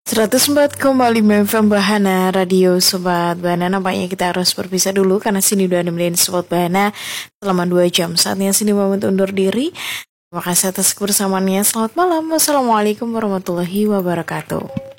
104,5 FM Bahana Radio Sobat Bahana. Nampaknya kita harus berpisah dulu karena sini udah nemenin Sobat Bahana selama 2 jam. Saatnya sini pamit undur diri. Terima kasih atas kebersamaannya. Selamat malam. Wassalamualaikum warahmatullahi wabarakatuh.